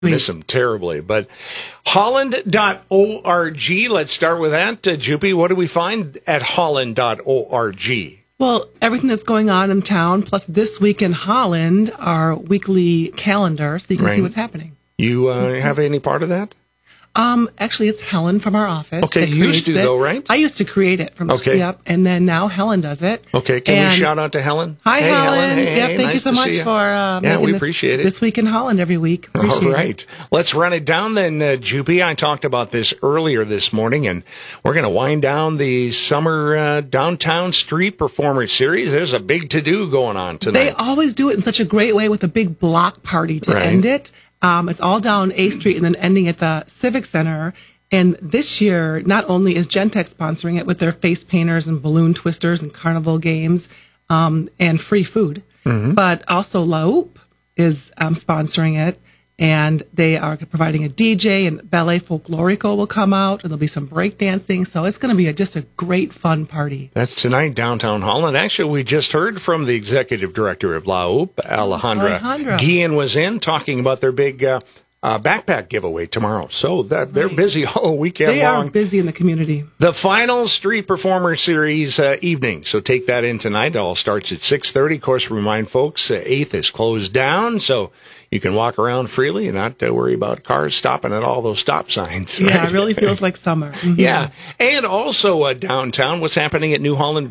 Miss them terribly. But Holland.org, let's start with that. Juppie, what do we find at Holland.org? Well, everything that's going on in town, plus This Week in Holland, our weekly calendar, so you can see what's happening. You have any part of that? Actually, it's Helen from our office. Okay, you used to, though, right? I used to create it from Yep, and then now Helen does it. Okay, can we shout out to Helen? Hi, hey, Helen. Hey, yep, thank nice you so much for we appreciate it. This Week in Holland every week. All right. Let's run it down then, Juppie. I talked about this earlier this morning, and we're going to wind down the summer downtown street performer series. There's a big to-do going on tonight. They always do it in such a great way with a big block party to end it. It's all down A Street and then ending at the Civic Center. And this year, not only is Gentex sponsoring it with their face painters and balloon twisters and carnival games and free food, but also La Houppe is sponsoring it. And they are providing a DJ, and Ballet Folklorico will come out, and there'll be some breakdancing. So it's going to be just a great, fun party. That's tonight, downtown Holland. Actually, we just heard from the executive director of La Houppe, Alejandra Guillen, was in talking about their big backpack giveaway tomorrow. So they're busy all weekend long. They are busy in the community. The final Street Performer Series evening. So take that in tonight. It all starts at 6:30. Of course, remind folks, 8th is closed down. So you can walk around freely and not worry about cars stopping at all those stop signs. Right? Yeah, it really feels like summer. Yeah. And also downtown, what's happening at New Holland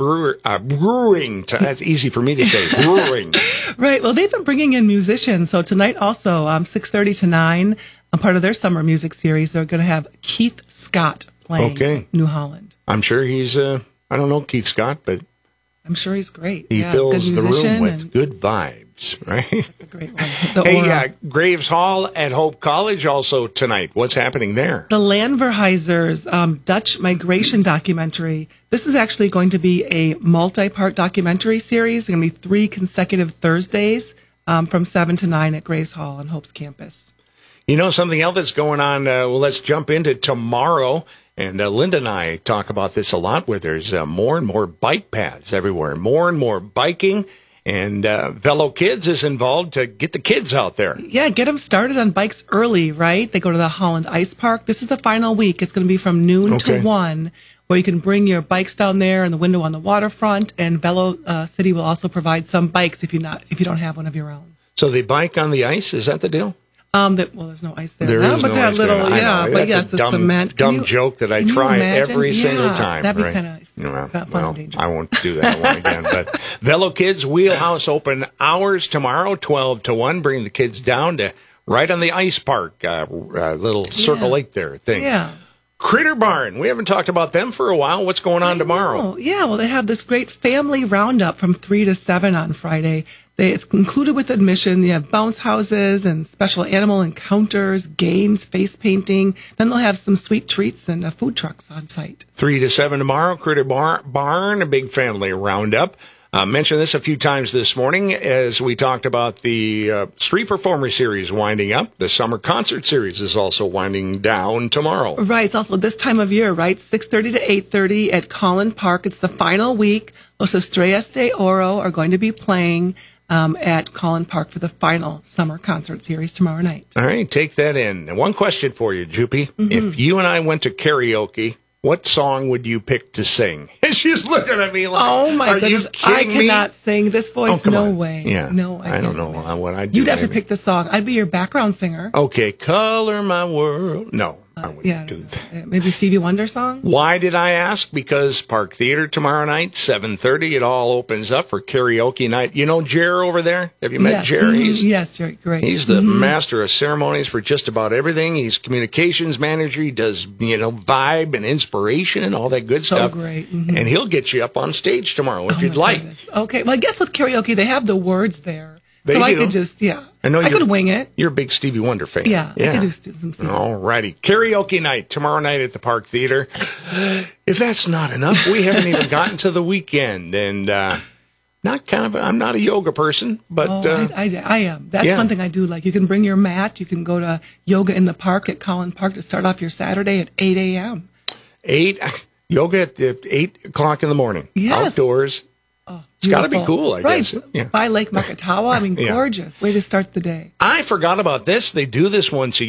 Brewing. That's easy for me to say. Brewing. Right. Well, they've been bringing in musicians. So tonight also, 6:30 to 9, part of their summer music series, they're going to have Keith Scott playing New Holland. I'm sure he's, I don't know Keith Scott, but I'm sure he's great. He fills the room with good vibes. Right? That's a great one. Graves Hall at Hope College also tonight. What's happening there? The Landverhuizers Dutch migration documentary. This is actually going to be a multi-part documentary series. It's going to be 3 consecutive Thursdays from 7 to 9 at Graves Hall on Hope's campus. You know, something else that's going on, let's jump into tomorrow. And Linda and I talk about this a lot, where there's more and more bike paths everywhere, more and more biking. And Velo Kids is involved to get the kids out there. Yeah, get them started on bikes early, right? They go to the Holland Ice Park. This is the final week. It's going to be from noon to 1, where you can bring your bikes down there in the window on the waterfront. And Velo City will also provide some bikes if you don't have one of your own. So they bike on the ice? Is that the deal? There's no ice there. There is no ice there. But yes, the cement. Dumb joke that I try every single time. That'd be kind of fun and dangerous. I won't do that one again. But Velo Kids Wheelhouse open hours tomorrow, 12 to 1. Bring the kids down to right on the ice park, little Circle Lake there thing. Yeah. Critter Barn. We haven't talked about them for a while. What's going on tomorrow? Yeah, well, they have this great family roundup from 3 to 7 on Friday. It's included with admission. You have bounce houses and special animal encounters, games, face painting. Then they'll have some sweet treats and food trucks on site. 3 to 7 tomorrow, Critter Barn, a big family roundup. Mentioned this a few times this morning as we talked about the Street Performer Series winding up. The Summer Concert Series is also winding down tomorrow. Right. It's also this time of year, right? 6:30 to 8:30 at Collin Park. It's the final week. Los Estrellas de Oro are going to be playing at Collin Park for the final Summer Concert Series tomorrow night. All right. Take that in. And one question for you, Juppie. If you and I went to karaoke, what song would you pick to sing? And she's looking at me like, oh my goodness, I cannot sing this voice. Oh, no on. way. Yeah. No, I don't know what I'd do. You'd have to pick the song. I'd be your background singer. Okay, Color My World. No, I wouldn't do that. Maybe Stevie Wonder song? Why did I ask? Because Park Theater tomorrow night, 7:30, it all opens up for karaoke night. You know Jer over there? Have you met Jer? Yes, Jer, great. He's the master of ceremonies for just about everything. He's communications manager. He does, vibe and inspiration and all that good stuff. So great. And he'll get you up on stage tomorrow if you'd like. Goodness. Okay, well, I guess with karaoke, they have the words there. They do. I could just, I could wing it. You're a big Stevie Wonder fan. Yeah. I could do some Stevie. All righty. Karaoke night tomorrow night at the Park Theater. If that's not enough, we haven't even gotten to the weekend. And I'm not a yoga person, but... I am. That's one thing I do like. You can bring your mat. You can go to yoga in the park at Collin Park to start off your Saturday at 8 a.m. Yoga at 8 o'clock in the morning. Yes. Outdoors. It's got to be Beautiful. cool, I right. guess. Yeah. By Lake Makatawa. I mean, Yeah. gorgeous. Way to start the day. I forgot about this. They do this once a